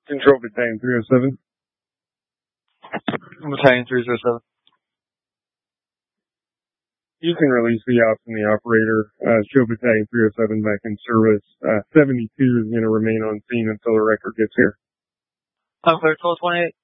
Control Battalion 307. Battalion 307. You can release the ops and the operator. Show Battalion 307 back in service. 72 is going to remain on scene until the record gets here. I'm clear, 1228.